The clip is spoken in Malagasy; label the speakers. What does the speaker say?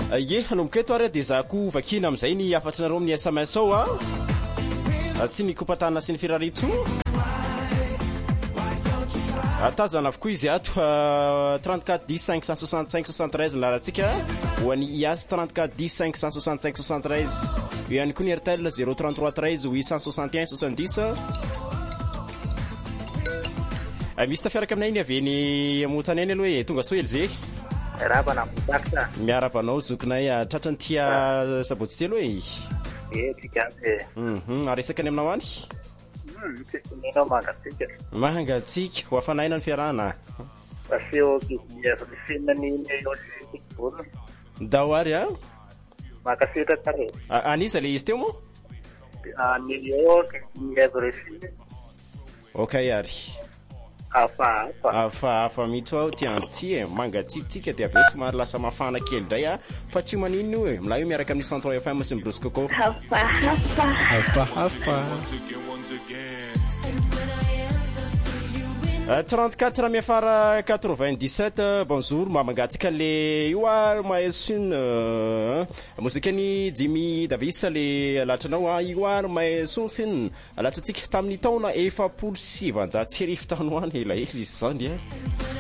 Speaker 1: Ye hanomboka eto ary dia zako vakina amin'izay ny afatrareo amin'ny SMS sy ny kopatana sy ny firaritso atazana avokoa izy ato 34 10 565 73 larantsika ho an'ny IAS 34 10 565 73 io ihany koa ny RTL 033 13 861 70 misy tafiaraka aminay ny avy ny amotanay aloha hoe tonga soa Elze
Speaker 2: Rabana mtakta
Speaker 1: miarapanao zokinay tratrany tia sabotsy telo e
Speaker 2: tikante
Speaker 1: aresaka ny aminao any
Speaker 2: nino mangatsika
Speaker 1: mangatsika ho afanaina ny fiarahana
Speaker 2: paseo kidia finani yo
Speaker 1: daoary a
Speaker 2: makasita tare
Speaker 1: anisa le izy teo mo
Speaker 2: New York everything
Speaker 1: okay ary afa mihitsy ao ty andro ty mangatsitsika dia aveo somary lasa mafana kely indray fa tsy manino io milay io miaraka amin'ny Centre FM sy ny Bruce Coco hafa 34 miafara 97 bonjour mamangatsika le io ary maesin mozikany Jimmy Davis le latranao io ary maesin alatratsika tamin'ny taona 17 sy 7 tanoana ela izy zany